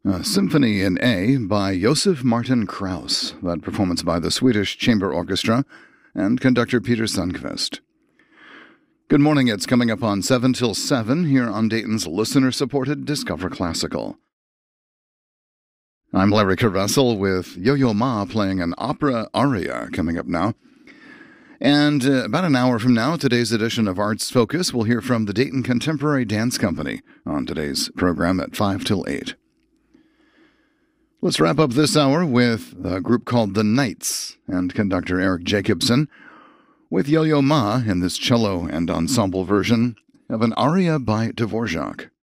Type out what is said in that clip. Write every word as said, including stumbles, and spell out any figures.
A Symphony in A by Josef Martin Krauss, that performance by the Swedish Chamber Orchestra and conductor Peter Sundqvist. Good morning, it's coming up on seven till seven here on Dayton's listener-supported Discover Classical. I'm Larry Carvessel with Yo-Yo Ma playing an opera aria coming up now. And uh, about an hour from now, today's edition of Arts Focus, we'll hear from the Dayton Contemporary Dance Company on today's program at five till eight. Let's wrap up this hour with a group called The Knights and conductor Eric Jacobson with Yo-Yo Ma in this cello and ensemble version of an aria by Dvorak.